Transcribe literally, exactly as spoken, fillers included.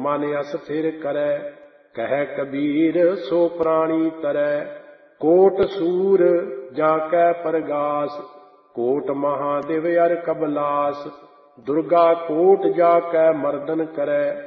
मन अस्थिर करै। कह कबीर सो प्राणी तरै, कोट सूर जाकै परगास। कोट महादेव अर कबलास, दुर्गा कोट जाकै मर्दन करै।